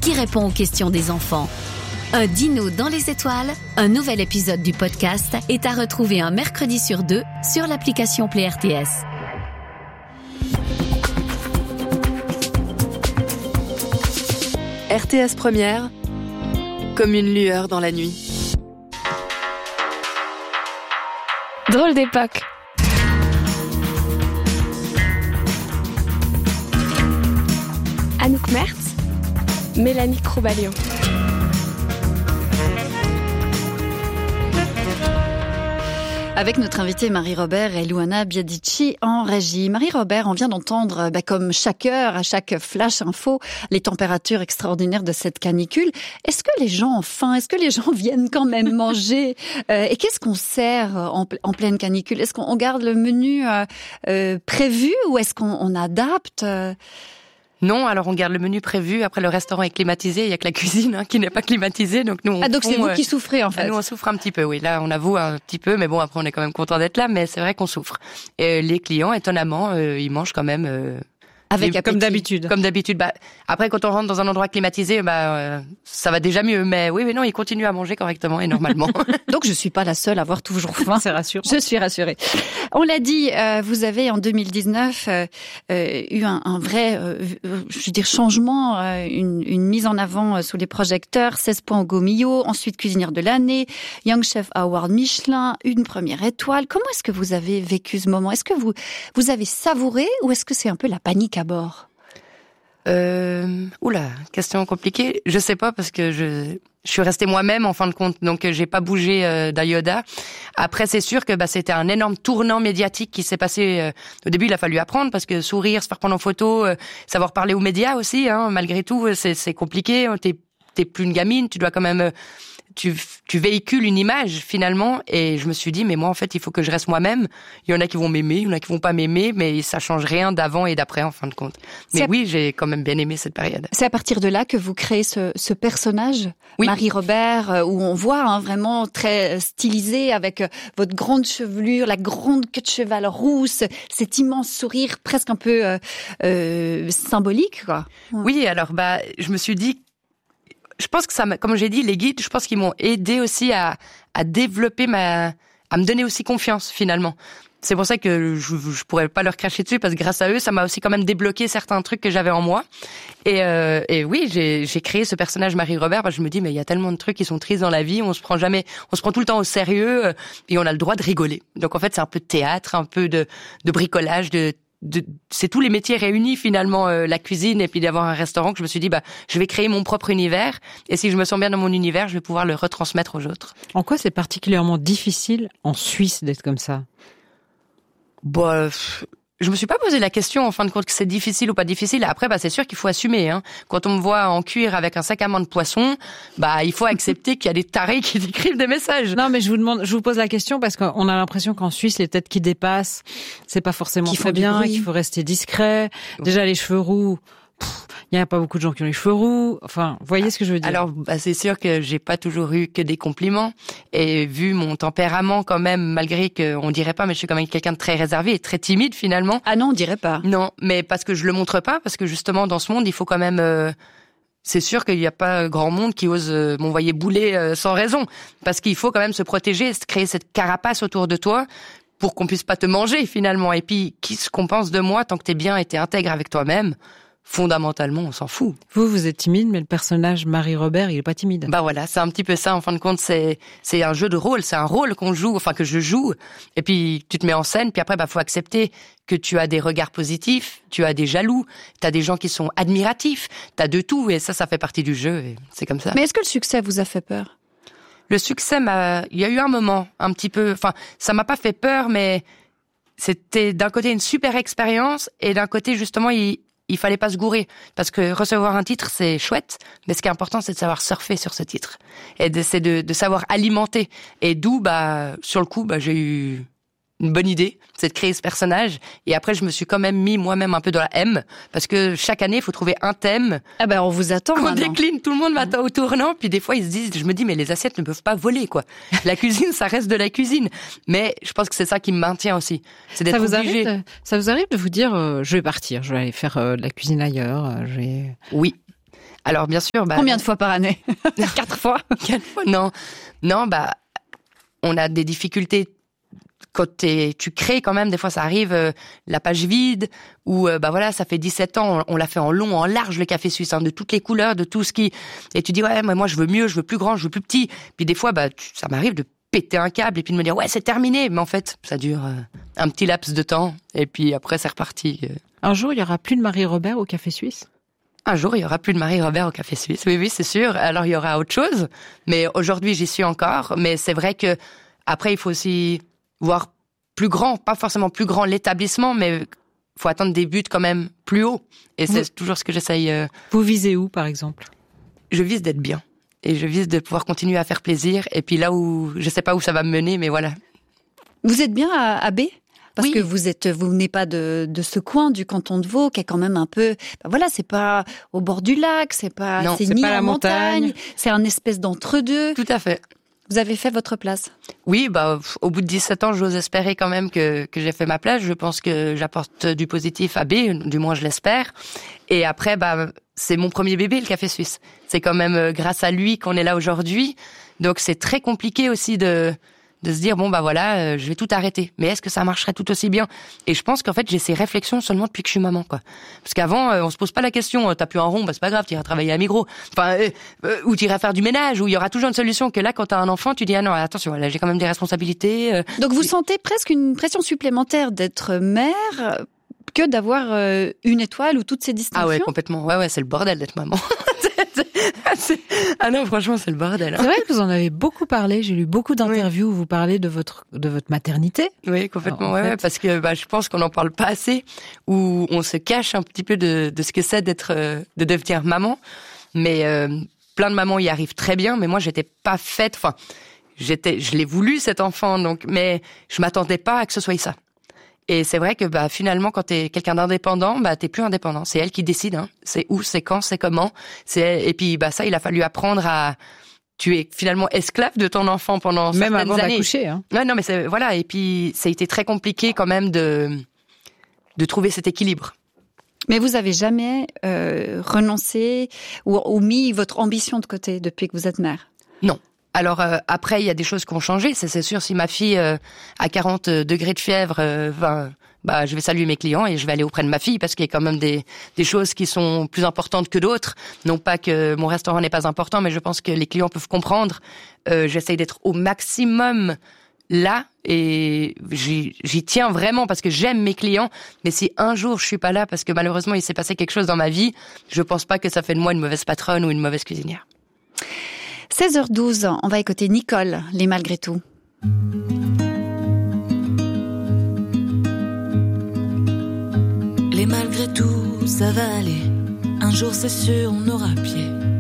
qui répond aux questions des enfants. Un dino dans les étoiles, un nouvel épisode du podcast est à retrouver un mercredi sur 2 sur l'application Play RTS. RTS Première, comme une lueur dans la nuit. Drôle d'époque. Anouk Mertz, Mélanie Croubalio. Avec notre invitée Marie-Robert et Louana Biadici en régie. Marie-Robert, on vient d'entendre, comme chaque heure, à chaque flash info, les températures extraordinaires de cette canicule. Est-ce que les gens ont faim? Est-ce que les gens viennent quand même manger? Et qu'est-ce qu'on sert en pleine canicule? Est-ce qu'on garde le menu prévu ou est-ce qu'on adapte? Non, alors on garde le menu prévu. Après, le restaurant est climatisé. Il y a que la cuisine qui n'est pas climatisée. Donc nous, donc c'est vous qui souffrez en fait. Nous, on souffre un petit peu. Oui, là, on avoue un petit peu, mais bon, après, on est quand même content d'être là. Mais c'est vrai qu'on souffre. Et les clients, étonnamment, ils mangent quand même. Avec comme d'habitude. Comme d'habitude. Après, quand on rentre dans un endroit climatisé, ça va déjà mieux. Mais oui, mais non, ils continuent à manger correctement et normalement. Donc, je suis pas la seule à avoir toujours faim. C'est rassurant. Je suis rassurée. On l'a dit, vous avez en 2019 eu un vrai, changement, une mise en avant sous les projecteurs, 16 points au Go-Mio, ensuite cuisinière de l'année, Young Chef Award Michelin, une première étoile. Comment est-ce que vous avez vécu ce moment? Est-ce que vous avez savouré ou est-ce que c'est un peu la panique à bord? Question compliquée. Je sais pas parce que je suis restée moi-même en fin de compte, donc j'ai pas bougé d'Ayoda. Après, c'est sûr que c'était un énorme tournant médiatique qui s'est passé. Au début, il a fallu apprendre parce que sourire, se faire prendre en photo, savoir parler aux médias aussi. Malgré tout, c'est compliqué. T'es plus une gamine, tu dois quand même. Tu véhicules une image finalement, et je me suis dit mais moi en fait il faut que je reste moi-même. Il y en a qui vont m'aimer, il y en a qui vont pas m'aimer, mais ça change rien d'avant et d'après en fin de compte. Mais oui, j'ai quand même bien aimé cette période. C'est à partir de là que vous créez ce personnage, oui. Marie-Robert, où on voit vraiment très stylisé avec votre grande chevelure, la grande queue de cheval rousse, cet immense sourire presque un peu symbolique quoi. Oui, alors je me suis dit. Je pense que comme j'ai dit, les guides, je pense qu'ils m'ont aidé aussi à développer à me donner aussi confiance, finalement. C'est pour ça que je pourrais pas leur cracher dessus, parce que grâce à eux, ça m'a aussi quand même débloqué certains trucs que j'avais en moi. Et oui, j'ai créé ce personnage Marie-Robert, parce que je me dis, mais il y a tellement de trucs qui sont tristes dans la vie, on se prend tout le temps au sérieux, et on a le droit de rigoler. Donc en fait, c'est un peu de théâtre, un peu de bricolage, c'est tous les métiers réunis finalement, la cuisine et puis d'avoir un restaurant, que je me suis dit je vais créer mon propre univers, et si je me sens bien dans mon univers, je vais pouvoir le retransmettre aux autres. En quoi c'est particulièrement difficile en Suisse d'être comme ça? Je me suis pas posé la question en fin de compte que c'est difficile ou pas difficile. Après, c'est sûr qu'il faut assumer. Quand on me voit en cuir avec un sac à main de poisson, il faut accepter qu'il y a des tarés qui écrivent des messages. Non, mais je vous pose la question parce qu'on a l'impression qu'en Suisse, les têtes qui dépassent, c'est pas forcément très bien, qu'il faut rester discret. Déjà, les cheveux roux. Il n'y a pas beaucoup de gens qui ont les cheveux roux. Enfin, vous voyez ce que je veux dire. Alors, c'est sûr que j'ai pas toujours eu que des compliments. Et vu mon tempérament quand même, malgré qu'on dirait pas, mais je suis quand même quelqu'un de très réservé et très timide finalement. Ah non, on dirait pas. Non, mais parce que je le montre pas, parce que justement dans ce monde, il faut quand même... c'est sûr qu'il n'y a pas grand monde qui ose m'envoyer bouler sans raison. Parce qu'il faut quand même se protéger, créer cette carapace autour de toi pour qu'on puisse pas te manger finalement. Et puis, ce qu'on pense de moi, tant que t'es bien et t'es intègre avec toi-même... Fondamentalement, on s'en fout. Vous êtes timide, mais le personnage Marie-Robert, il est pas timide. Voilà, c'est un petit peu ça, en fin de compte, c'est un jeu de rôle, c'est un rôle qu'on joue, que je joue, et puis tu te mets en scène, puis après, faut accepter que tu as des regards positifs, tu as des jaloux, t'as des gens qui sont admiratifs, t'as de tout, et ça fait partie du jeu, et c'est comme ça. Mais est-ce que le succès vous a fait peur? Le succès il y a eu un moment, un petit peu, ça m'a pas fait peur, mais c'était d'un côté une super expérience, et d'un côté, justement, il fallait pas se gourer, parce que recevoir un titre, c'est chouette, mais ce qui est important, c'est de savoir surfer sur ce titre, et c'est de savoir alimenter. Et d'où, sur le coup, j'ai eu une bonne idée, c'est de créer ce personnage. Et après, je me suis quand même mis moi-même un peu dans la M, parce que chaque année, il faut trouver un thème. Ah on vous attend. On décline, tout le monde m'attend au tournant. Puis des fois, je me dis, mais les assiettes ne peuvent pas voler, quoi. La cuisine, ça reste de la cuisine. Mais je pense que c'est ça qui me maintient aussi. C'est d'être obligé. Ça vous arrive de vous dire, je vais partir, je vais aller faire de la cuisine ailleurs. Oui. Alors bien sûr, combien de fois par année? 4 fois? 4 fois? Non, on a des difficultés. Quand tu crées quand même, des fois ça arrive, la page vide, ou ça fait 17 ans, on l'a fait en long, en large, le café suisse, de toutes les couleurs, de tout ce qui... Et tu dis, ouais, moi je veux mieux, je veux plus grand, je veux plus petit. Puis des fois, ça m'arrive de péter un câble et puis de me dire, ouais, c'est terminé. Mais en fait, ça dure un petit laps de temps, et puis après c'est reparti. Un jour, il y aura plus de Marie Robert au café suisse? Un jour, il y aura plus de Marie Robert au café suisse. Oui, c'est sûr. Alors il y aura autre chose, mais aujourd'hui j'y suis encore. Mais c'est vrai que après il faut aussi voir plus grand, pas forcément plus grand l'établissement, mais faut atteindre des buts quand même plus hauts. Et c'est toujours ce que j'essaye. Vous visez où, par exemple? Je vise d'être bien. Et je vise de pouvoir continuer à faire plaisir. Et puis là où, je sais pas où ça va me mener, mais voilà. Vous êtes bien à B? Parce oui. que vous venez pas de ce coin du canton de Vaud, qui est quand même un peu, c'est pas au bord du lac, c'est ni pas la en montagne, c'est un espèce d'entre-deux. Tout à fait. Vous avez fait votre place? Oui, au bout de 17 ans, j'ose espérer quand même que j'ai fait ma place. Je pense que j'apporte du positif à B, du moins je l'espère. Et après, c'est mon premier bébé, le café suisse. C'est quand même grâce à lui qu'on est là aujourd'hui. Donc c'est très compliqué aussi de se dire, je vais tout arrêter. Mais est-ce que ça marcherait tout aussi bien? Et je pense qu'en fait, j'ai ces réflexions seulement depuis que je suis maman, quoi. Parce qu'avant, on se pose pas la question, t'as plus un rond, c'est pas grave, t'iras travailler à Migros. Ou t'iras faire du ménage, ou il y aura toujours une solution. Que là, quand t'as un enfant, tu dis, ah non, attention, là, j'ai quand même des responsabilités. Donc vous sentez presque une pression supplémentaire d'être mère que d'avoir une étoile ou toutes ces distinctions? Ah ouais, complètement. Ouais, c'est le bordel d'être maman. Ah non, franchement, c'est le bordel. C'est vrai que vous en avez beaucoup parlé. J'ai lu beaucoup d'interviews où vous parlez de votre maternité. Oui, complètement. Ouais, parce que je pense qu'on n'en parle pas assez, où on se cache un petit peu de ce que c'est de devenir maman. Mais plein de mamans y arrivent très bien. Mais moi, j'étais pas faite. Enfin, je l'ai voulu cet enfant, donc, mais je m'attendais pas à que ce soit ça. Et c'est vrai que finalement, quand t'es quelqu'un d'indépendant, t'es plus indépendant. C'est elle qui décide. C'est où, c'est quand, c'est comment. Et puis ça, il a fallu apprendre à. Tu es finalement esclave de ton enfant pendant certaines années. Même avant d'accoucher. Ouais, non, mais voilà. Et puis ça a été très compliqué quand même de trouver cet équilibre. Mais vous avez jamais renoncé ou mis votre ambition de côté depuis que vous êtes mère? Non. Alors après, il y a des choses qui ont changé. C'est sûr, si ma fille a 40 degrés de fièvre, je vais saluer mes clients et je vais aller auprès de ma fille parce qu'il y a quand même des choses qui sont plus importantes que d'autres. Non pas que mon restaurant n'est pas important, mais je pense que les clients peuvent comprendre. J'essaye d'être au maximum là et j'y tiens vraiment parce que j'aime mes clients. Mais si un jour je suis pas là parce que malheureusement il s'est passé quelque chose dans ma vie, je pense pas que ça fait de moi une mauvaise patronne ou une mauvaise cuisinière. 16h12, on va écouter Nicole, Les Malgré tout. Les malgré tout, ça va aller. Un jour c'est sûr, on aura pied.